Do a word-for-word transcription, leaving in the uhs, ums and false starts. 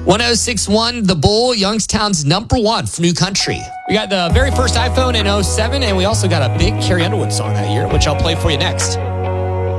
one oh six point one The Bull, Youngstown's number one for New Country. We got the very first iPhone in oh seven, and we also got a big Carrie Underwood song that year, which I'll play for you next.